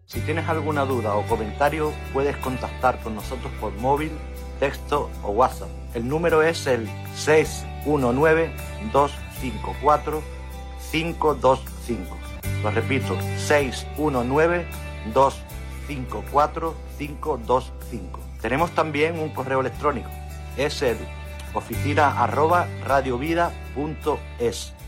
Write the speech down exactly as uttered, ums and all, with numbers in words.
Si tienes alguna duda o comentario, puedes contactar con nosotros por móvil, texto o WhatsApp. El número es el seis uno nueve, dos cinco cuatro, cinco dos cinco. Lo repito, seis uno nueve, dos cinco cuatro, cinco dos cinco. Tenemos también un correo electrónico. Es el oficina arroba radiovida punto es.